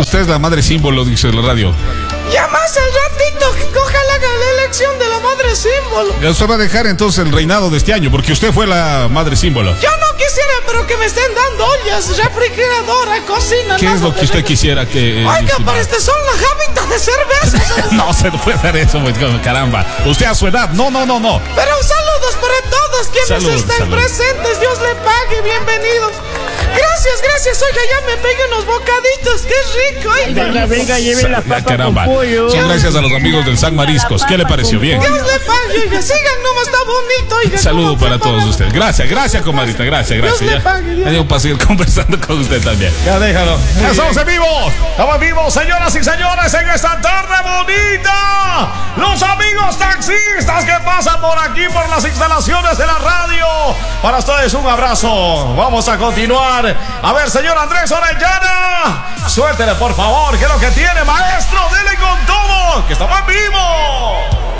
Usted es la madre símbolo, dice la radio. Ya más al ratito, ojalá haga la elección de la madre símbolo. Ya usted va a dejar entonces el reinado de este año, porque usted fue la madre símbolo. Yo no quisiera, pero que me estén dando ollas, refrigeradora, cocina. ¿Qué es lo que usted quisiera que... Oiga, pero este son la hábitat de cerveza. No se puede dar eso, caramba. Usted a su edad, no. Pero saludos para todos quienes están presentes. Dios le pague, bienvenidos. Gracias, oiga, ya me pegué unos bocaditos, qué rico. Venga, lleve la papa caramba. con pollo. Son gracias a los amigos del San Mariscos. ¿Qué le pareció? Bien. Dios le pague, oiga, sigan nomás, está bonito, oiga. Saludo para todos ustedes. Gracias, comadrita, gracias. Dios le pague, Dios. Para seguir conversando con usted también. Ya déjalo. Ya estamos en vivo. Estamos vivos, señoras y señores, en esta tarde bonita. Los amigos taxistas que pasan por aquí, por las instalaciones de la radio. Para ustedes un abrazo. Vamos a continuar. A ver, señor Andrés Orellana, suéltele por favor, ¿qué es lo que tiene, maestro? Dele con todo, que estamos en vivo.